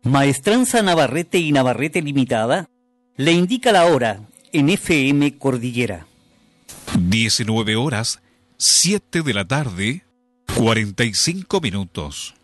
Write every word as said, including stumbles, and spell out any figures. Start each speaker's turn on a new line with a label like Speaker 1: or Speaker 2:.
Speaker 1: Maestranza Navarrete y Navarrete Limitada le indica la hora en F M Cordillera.
Speaker 2: diecinueve horas, siete de la tarde, cuarenta y cinco minutos.